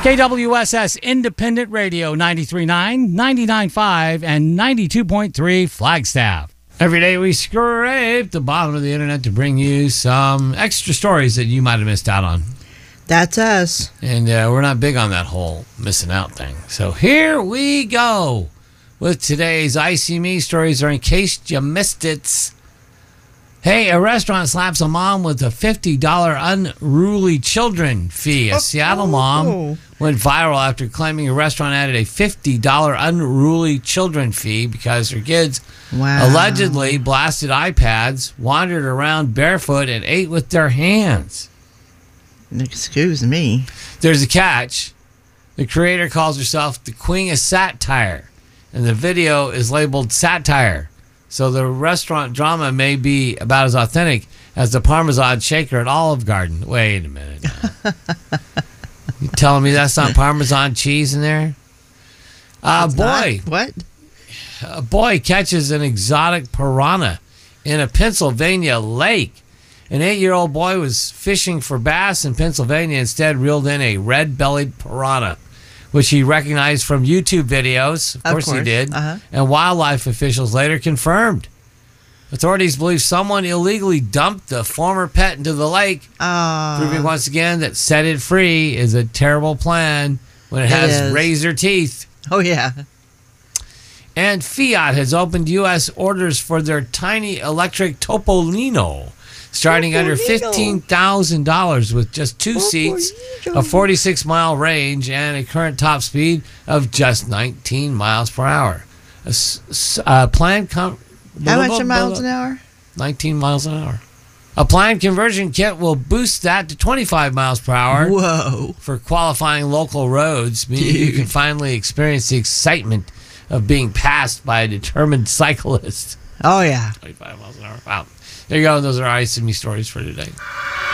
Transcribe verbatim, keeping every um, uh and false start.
K W S S Independent Radio ninety-three point nine, ninety-nine point five, and ninety-two point three Flagstaff. Every day we scrape the bottom of the internet to bring you some extra stories that you might have missed out on. That's us. And uh, we're not big on that whole missing out thing. So here we go with today's Icy Me stories, or in case you missed it. Hey, a restaurant slaps a mom with a fifty dollars unruly children fee. A Oh, Seattle oh, mom oh. went viral after claiming a restaurant added a fifty dollars unruly children fee because her kids Wow. allegedly blasted iPads, wandered around barefoot, and ate with their hands. Excuse me. There's a catch. The creator calls herself the Queen of Satire, and the video is labeled satire. So the restaurant drama may be about as authentic as the Parmesan shaker at Olive Garden. Wait a minute. You telling me that's not Parmesan cheese in there? Uh, boy. Not, what? A boy catches an exotic piranha in a Pennsylvania lake. An eight-year-old boy was fishing for bass in Pennsylvania, instead reeled in a red-bellied piranha, which he recognized from YouTube videos. Of, Of course, course. he did. Uh-huh. And wildlife officials later confirmed. Authorities believe someone illegally dumped the former pet into the lake, Uh, proving once again that set it free is a terrible plan when it, It has is. razor teeth. oh, yeah. And Fiat has opened U S orders for their tiny electric Topolino, starting under Topolino. fifteen thousand dollars with just two seats, a forty-six mile range, and a current top speed of just nineteen miles per hour. A s- s- uh, planned com- How much in miles an hour? nineteen miles an hour. A planned conversion kit will boost that to twenty-five miles per hour Whoa. for qualifying local roads, meaning you Dude. can finally experience the excitement of being passed by a determined cyclist. Oh, yeah. twenty-five miles an hour. Wow. There you go. Those are Ice and Me stories for today.